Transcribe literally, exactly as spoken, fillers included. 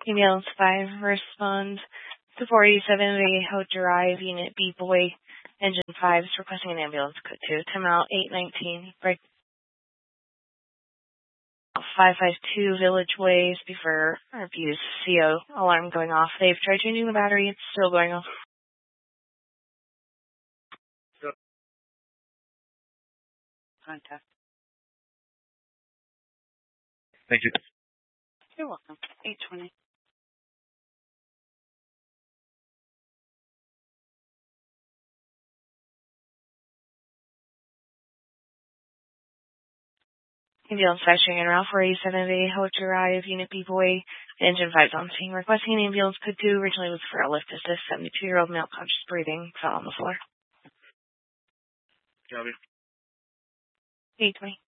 Ambulance five, respond to four eighty-seven Vallejo Drive, Unit B Boy. Engine five is requesting an ambulance code two. Time out eight nineteen. Break five five two Village Way. Before reviews. C O alarm going off. They've tried changing the battery. It's still going off. Contact. Thank you. You're welcome. eight twenty. Ambulance five showing en route four eighty-seven Vallejo Drive, Unit B Boy. Engine five is on scene. Requesting an ambulance code two. Originally was for a lift assist. seventy-two-year-old male conscious breathing. Fell on the floor. Copy. eight twenty.